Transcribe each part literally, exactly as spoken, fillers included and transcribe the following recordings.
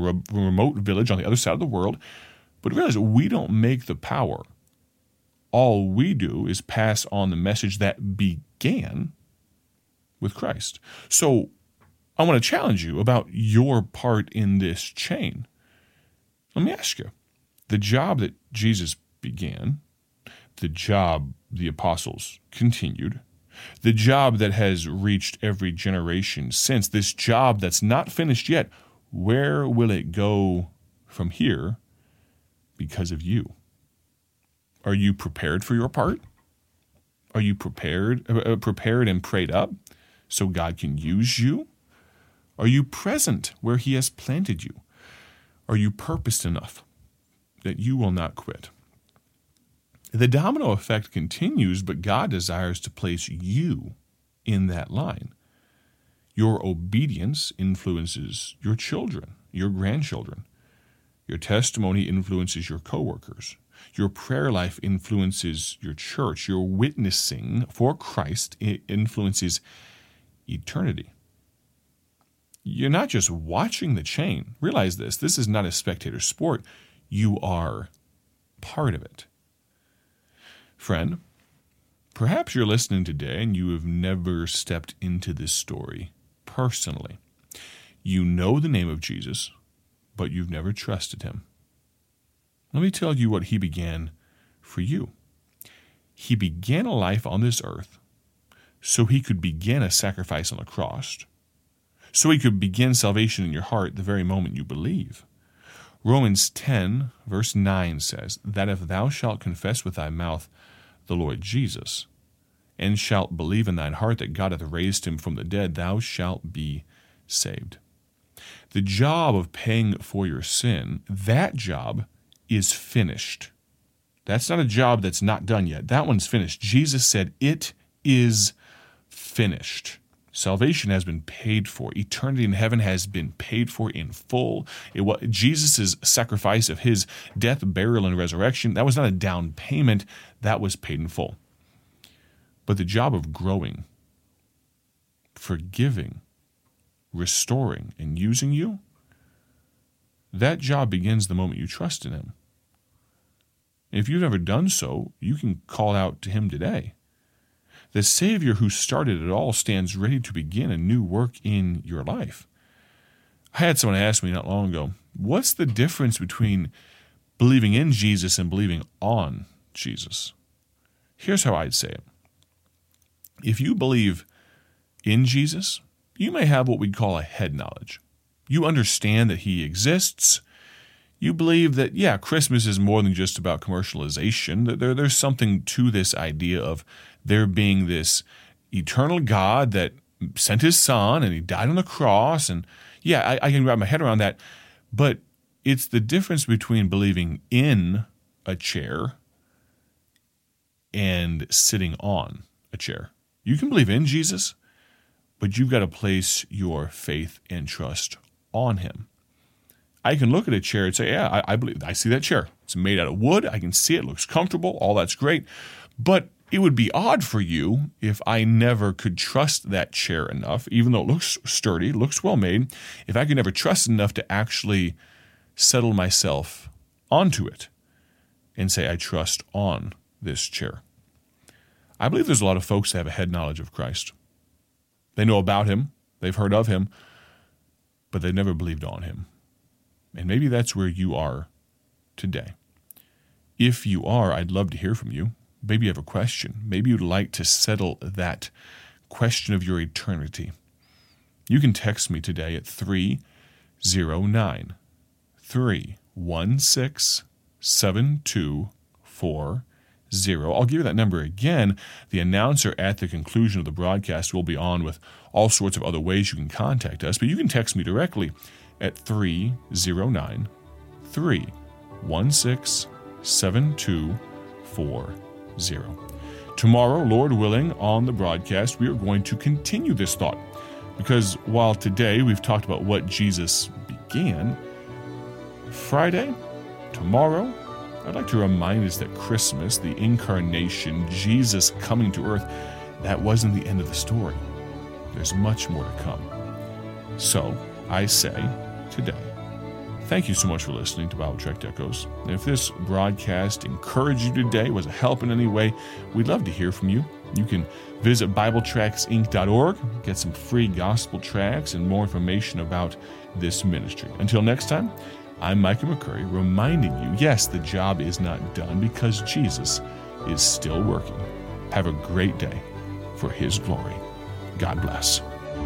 a remote village on the other side of the world. But realize we don't make the power. All we do is pass on the message that began with Christ. So I want to challenge you about your part in this chain. Let me ask you, the job that Jesus began, the job the apostles continued, the job that has reached every generation since, this job that's not finished yet, where will it go from here because of you? Are you prepared for your part? Are you prepared, uh, prepared and prayed up so God can use you? Are you present where He has planted you? Are you purposed enough that you will not quit? The domino effect continues, but God desires to place you in that line. Your obedience influences your children, your grandchildren. Your testimony influences your coworkers. Your prayer life influences your church. Your witnessing for Christ influences eternity. You're not just watching the chain. Realize this. This is not a spectator sport. You are part of it. Friend, perhaps you're listening today and you have never stepped into this story personally. You know the name of Jesus, but you've never trusted Him. Let me tell you what He began for you. He began a life on this earth so He could begin a sacrifice on the cross, so He could begin salvation in your heart the very moment you believe. Romans ten, verse nine says, that if thou shalt confess with thy mouth the Lord Jesus, and shalt believe in thine heart that God hath raised Him from the dead, thou shalt be saved. The job of paying for your sin, that job is finished. That's not a job that's not done yet. That one's finished. Jesus said, it is finished. Salvation has been paid for. Eternity in heaven has been paid for in full. It was Jesus' sacrifice of His death, burial, and resurrection. That was not a down payment. That was paid in full. But the job of growing, forgiving, restoring, and using you, that job begins the moment you trust in Him. If you've never done so, you can call out to Him today. The Savior who started it all stands ready to begin a new work in your life. I had someone ask me not long ago, what's the difference between believing in Jesus and believing on Jesus? Here's how I'd say it. If you believe in Jesus, you may have what we'd call a head knowledge. You understand that He exists. You believe that, yeah, Christmas is more than just about commercialization. That there, there's something to this idea of there being this eternal God that sent His Son and He died on the cross. And yeah, I, I can wrap my head around that. But it's the difference between believing in a chair and sitting on a chair. You can believe in Jesus, but you've got to place your faith and trust on Him. I can look at a chair and say, yeah, I, I believe, I see that chair. It's made out of wood. I can see it. It looks comfortable. All that's great. But it would be odd for you if I never could trust that chair enough, even though it looks sturdy, looks well made, if I could never trust enough to actually settle myself onto it and say, I trust on this chair. I believe there's a lot of folks that have a head knowledge of Christ. They know about Him. They've heard of Him, but they've never believed on Him. And maybe that's where you are today. If you are, I'd love to hear from you. Maybe you have a question. Maybe you'd like to settle that question of your eternity. You can text me today at three oh nine, three one six, seven two four zero. I'll give you that number again. The announcer at the conclusion of the broadcast will be on with all sorts of other ways you can contact us, but you can text me directly at three oh nine, three one six, seven two four zero. Tomorrow, Lord willing, on the broadcast, we are going to continue this thought, because while today we've talked about what Jesus began, Friday, tomorrow, I'd like to remind us that Christmas, the incarnation, Jesus coming to earth, that wasn't the end of the story. There's much more to come. So, I say today, Thank you so much for listening to Bible Tract Echoes. And if this broadcast encouraged you today, was a help in any way, we'd love to hear from you. You can visit Bible Tracts Inc dot org, get some free gospel tracts and more information about this ministry. Until next time, I'm Micah McCurry, reminding you, yes, the job is not done because Jesus is still working. Have a great day for His glory. God bless.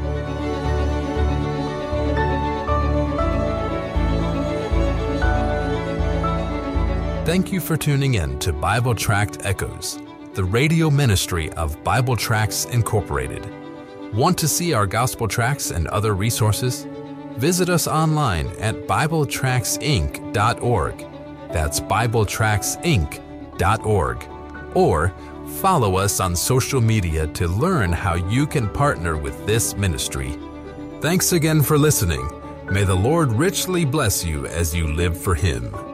Thank you for tuning in to Bible Tract Echoes, the radio ministry of Bible Tracts Incorporated. Want to see our gospel tracts and other resources? Visit us online at Bible Tracts Inc dot org. That's Bible Tracts Inc dot org. Or follow us on social media to learn how you can partner with this ministry. Thanks again for listening. May the Lord richly bless you as you live for Him.